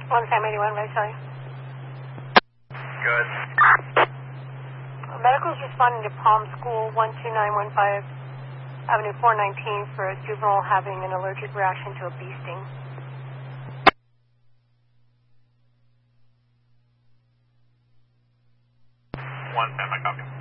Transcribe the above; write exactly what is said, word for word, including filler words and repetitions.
One Sam eighty-one, what did I tell you? Good. Medical's responding to Palm School one two nine one five Avenue four nineteen for a juvenile having an allergic reaction to a bee sting. One Sam, I copy.